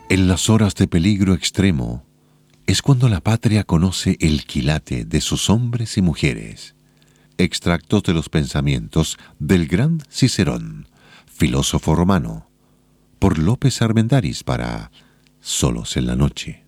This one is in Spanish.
En las horas de peligro extremo es cuando la patria conoce el quilate de sus hombres y mujeres. Extractos de los pensamientos del gran Cicerón, filósofo romano, por López Armendáriz para Solos en la Noche.